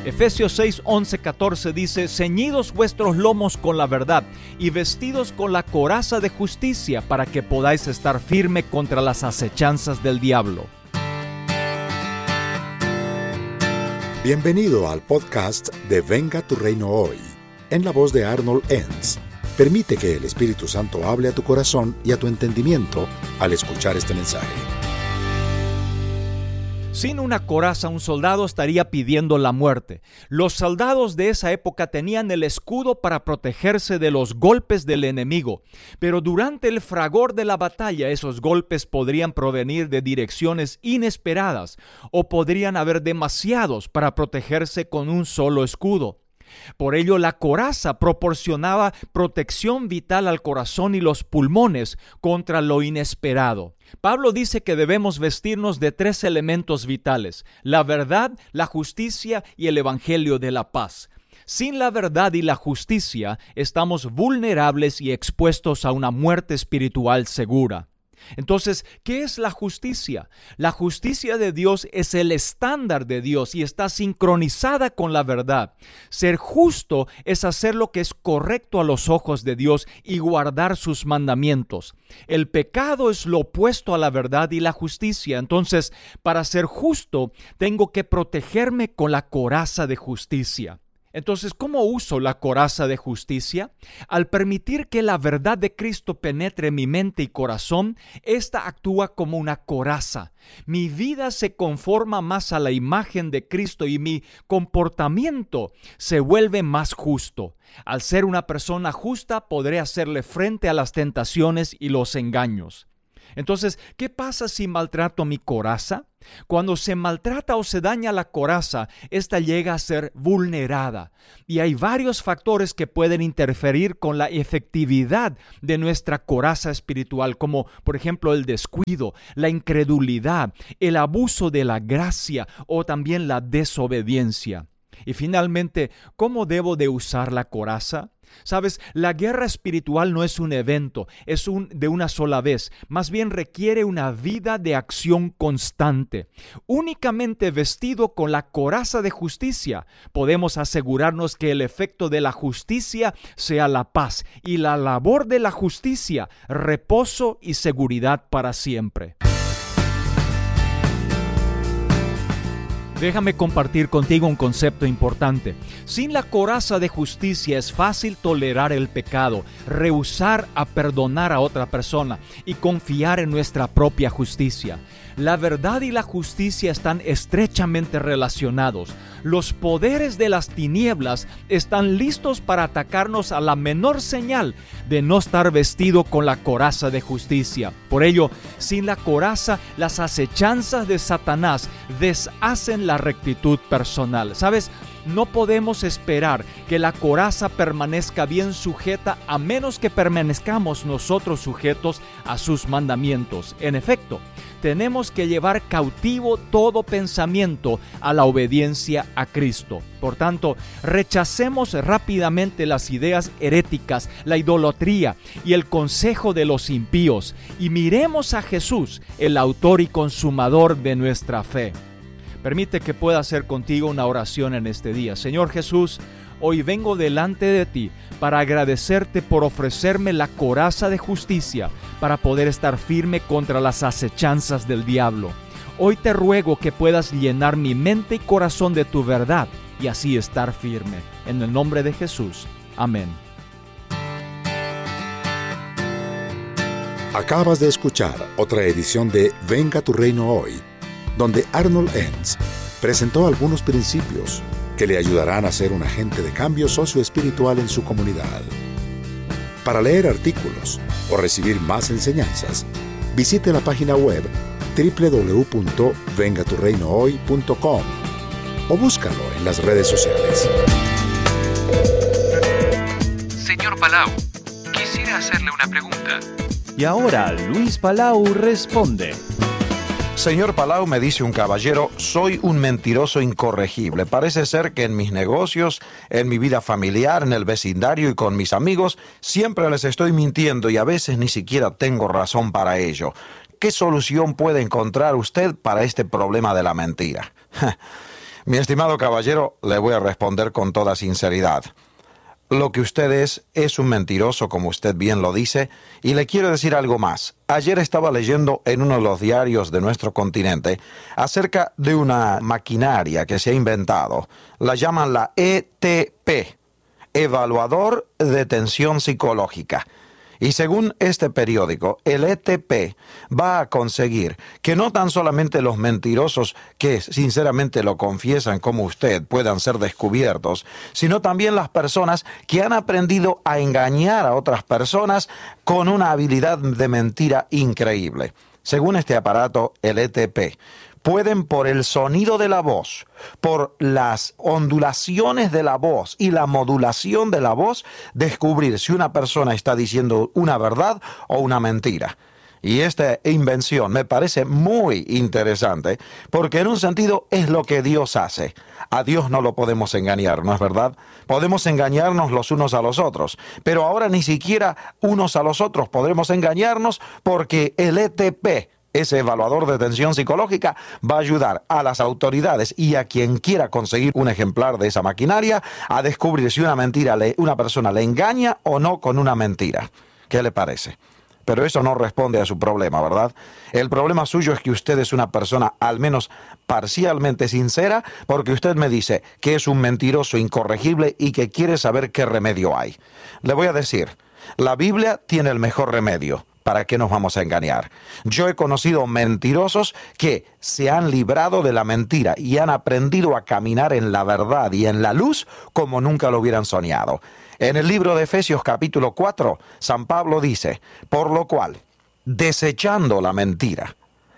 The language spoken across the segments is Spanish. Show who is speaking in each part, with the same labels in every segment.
Speaker 1: Efesios 6, 11, 14 dice: ceñidos vuestros lomos con la verdad y vestidos con la coraza de justicia, para que podáis estar firme contra las acechanzas del diablo.
Speaker 2: Bienvenido al podcast de Venga tu Reino Hoy, en la voz de Arnold Enns. Permite que el Espíritu Santo hable a tu corazón y a tu entendimiento al escuchar este mensaje.
Speaker 1: Sin una coraza, un soldado estaría pidiendo la muerte. Los soldados de esa época tenían el escudo para protegerse de los golpes del enemigo, pero durante el fragor de la batalla, esos golpes podrían provenir de direcciones inesperadas o podrían haber demasiados para protegerse con un solo escudo. Por ello, la coraza proporcionaba protección vital al corazón y los pulmones contra lo inesperado. Pablo dice que debemos vestirnos de 3 elementos vitales: la verdad, la justicia y el evangelio de la paz. Sin la verdad y la justicia, estamos vulnerables y expuestos a una muerte espiritual segura. Entonces, ¿qué es la justicia? La justicia de Dios es el estándar de Dios y está sincronizada con la verdad. Ser justo es hacer lo que es correcto a los ojos de Dios y guardar sus mandamientos. El pecado es lo opuesto a la verdad y la justicia. Entonces, para ser justo, tengo que protegerme con la coraza de justicia. Entonces, ¿cómo uso la coraza de justicia? Al permitir que la verdad de Cristo penetre mi mente y corazón, esta actúa como una coraza. Mi vida se conforma más a la imagen de Cristo y mi comportamiento se vuelve más justo. Al ser una persona justa, podré hacerle frente a las tentaciones y los engaños. Entonces, ¿qué pasa si maltrato mi coraza? Cuando se maltrata o se daña la coraza, esta llega a ser vulnerada. Y hay varios factores que pueden interferir con la efectividad de nuestra coraza espiritual, como por ejemplo el descuido, la incredulidad, el abuso de la gracia o también la desobediencia. Y finalmente, ¿cómo debo de usar la coraza? Sabes, la guerra espiritual no es un evento, es de una sola vez. Más bien requiere una vida de acción constante. Únicamente vestido con la coraza de justicia, podemos asegurarnos que el efecto de la justicia sea la paz y la labor de la justicia, reposo y seguridad para siempre. Déjame compartir contigo un concepto importante. Sin la coraza de justicia es fácil tolerar el pecado, rehusar a perdonar a otra persona y confiar en nuestra propia justicia. La verdad y la justicia están estrechamente relacionados. Los poderes de las tinieblas están listos para atacarnos a la menor señal de no estar vestido con la coraza de justicia. Por ello, sin la coraza, las acechanzas de Satanás deshacen la rectitud personal. ¿Sabes? No podemos esperar que la coraza permanezca bien sujeta a menos que permanezcamos nosotros sujetos a sus mandamientos. En efecto, tenemos que llevar cautivo todo pensamiento a la obediencia a Cristo. Por tanto, rechacemos rápidamente las ideas heréticas, la idolatría y el consejo de los impíos y miremos a Jesús, el autor y consumador de nuestra fe. Permite que pueda hacer contigo una oración en este día. Señor Jesús, hoy vengo delante de ti para agradecerte por ofrecerme la coraza de justicia para poder estar firme contra las acechanzas del diablo. Hoy te ruego que puedas llenar mi mente y corazón de tu verdad y así estar firme. En el nombre de Jesús. Amén.
Speaker 2: Acabas de escuchar otra edición de Venga tu Reino Hoy, donde Arnold Enns presentó algunos principios que le ayudarán a ser un agente de cambio socioespiritual en su comunidad. Para leer artículos o recibir más enseñanzas, visite la página web www.vengaturreinohoy.com o búscalo en las redes sociales.
Speaker 3: Señor Palau, quisiera hacerle una pregunta.
Speaker 4: Y ahora Luis Palau responde.
Speaker 5: Señor Palau, me dice un caballero, soy un mentiroso incorregible. Parece ser que en mis negocios, en mi vida familiar, en el vecindario y con mis amigos, siempre les estoy mintiendo y a veces ni siquiera tengo razón para ello. ¿Qué solución puede encontrar usted para este problema de la mentira? Mi estimado caballero, le voy a responder con toda sinceridad. Lo que usted es un mentiroso, como usted bien lo dice, y le quiero decir algo más. Ayer estaba leyendo en uno de los diarios de nuestro continente acerca de una maquinaria que se ha inventado. La llaman la ETP, Evaluador de Tensión Psicológica. Y según este periódico, el ETP va a conseguir que no tan solamente los mentirosos que sinceramente lo confiesan como usted puedan ser descubiertos, sino también las personas que han aprendido a engañar a otras personas con una habilidad de mentira increíble. Según este aparato, el ETP, pueden por el sonido de la voz, por las ondulaciones de la voz y la modulación de la voz, descubrir si una persona está diciendo una verdad o una mentira. Y esta invención me parece muy interesante porque en un sentido es lo que Dios hace. A Dios no lo podemos engañar, ¿no es verdad? Podemos engañarnos los unos a los otros, pero ahora ni siquiera unos a los otros podremos engañarnos porque el ETP, ese evaluador de tensión psicológica, va a ayudar a las autoridades y a quien quiera conseguir un ejemplar de esa maquinaria a descubrir si una persona le engaña o no con una mentira. ¿Qué le parece? Pero eso no responde a su problema, ¿verdad? El problema suyo es que usted es una persona al menos parcialmente sincera, porque usted me dice que es un mentiroso incorregible y que quiere saber qué remedio hay. Le voy a decir, la Biblia tiene el mejor remedio. ¿Para qué nos vamos a engañar? Yo he conocido mentirosos que se han librado de la mentira y han aprendido a caminar en la verdad y en la luz como nunca lo hubieran soñado. En el libro de Efesios capítulo 4, San Pablo dice, por lo cual, desechando la mentira,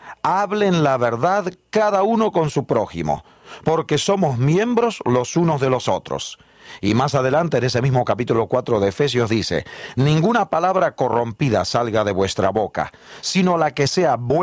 Speaker 5: hablen la verdad cada uno con su prójimo, porque somos miembros los unos de los otros. Y más adelante en ese mismo capítulo 4 de Efesios dice, ninguna palabra corrompida salga de vuestra boca, sino la que sea buena